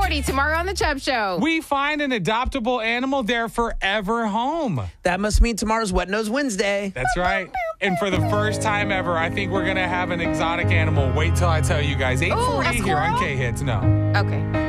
8:40 tomorrow on The Chubb Show. We find an adoptable animal their forever home. That must mean tomorrow's Wet Nose Wednesday. That's right. And for the first time ever, I think we're going to have an exotic animal. Wait till I tell you guys. 8:40 here on squirrel? K-Hits. No. Okay.